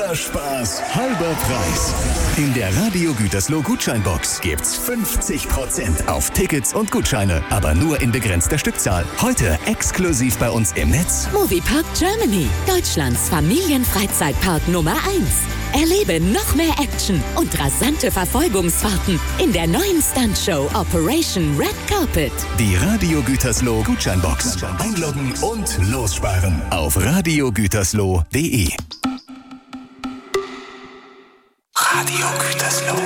Halber Spaß, halber Preis. In der Radio Gütersloh Gutscheinbox gibt's 50% auf Tickets und Gutscheine, aber nur in begrenzter Stückzahl. Heute exklusiv bei uns im Netz. Moviepark Germany, Deutschlands Familienfreizeitpark Nummer 1. Erlebe noch mehr Action und rasante Verfolgungsfahrten in der neuen Stuntshow Operation Red Carpet. Die Radio Gütersloh Gutscheinbox. Einloggen und lossparen auf radiogütersloh.de. Radio Gütersloh.